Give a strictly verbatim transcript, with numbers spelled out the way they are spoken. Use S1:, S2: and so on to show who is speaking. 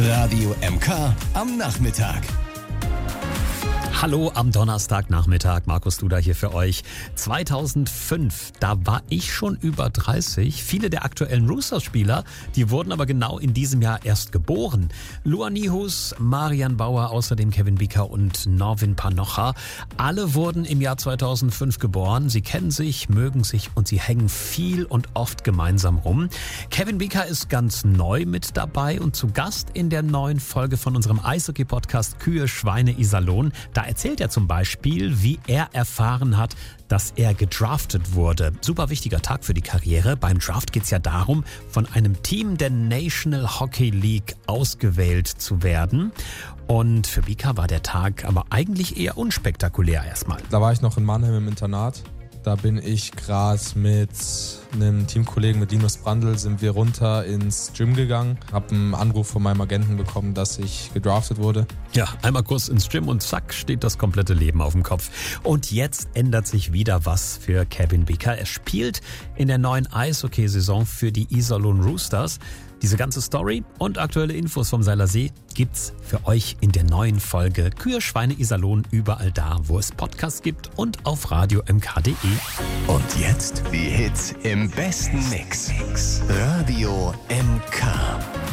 S1: Radio M K am Nachmittag.
S2: Hallo am Donnerstagnachmittag, Markus Duda hier für euch. zweitausendfünf, da war ich schon über dreißig. Viele der aktuellen Roosters-Spieler, die wurden aber genau in diesem Jahr erst geboren. Luan Nihus, Marian Bauer, außerdem Kevin Beaker und Norwin Panocha. Alle wurden im Jahr zweitausendfünf geboren. Sie kennen sich, mögen sich und sie hängen viel und oft gemeinsam rum. Kevin Beaker ist ganz neu mit dabei und zu Gast in der neuen Folge von unserem Eishockey-Podcast Kühe, Schweine, Iserlohn. Da erzählt er zum Beispiel, wie er erfahren hat, dass er gedraftet wurde. Super wichtiger Tag für die Karriere. Beim Draft geht es ja darum, von einem Team der National Hockey League ausgewählt zu werden. Und für Beaker war der Tag aber eigentlich eher unspektakulär erstmal.
S3: Da war ich noch in Mannheim im Internat. Da bin ich gerade mit einem Teamkollegen, mit Linus Brandl, sind wir runter ins Gym gegangen. Hab einen Anruf von meinem Agenten bekommen, dass ich gedraftet wurde.
S2: Ja, einmal kurz ins Gym und zack, steht das komplette Leben auf dem Kopf. Und jetzt ändert sich wieder was für Kevin Beaker. Er spielt in der neuen Eishockey-Saison für die Iserlohn Roosters. Diese ganze Story und aktuelle Infos vom Seiler See gibt's für euch in der neuen Folge Kühe, Schweine, Iserlohn, überall da, wo es Podcasts gibt und auf radio m k punkt d e.
S1: Und jetzt die Hits im besten Mix. Radio M K.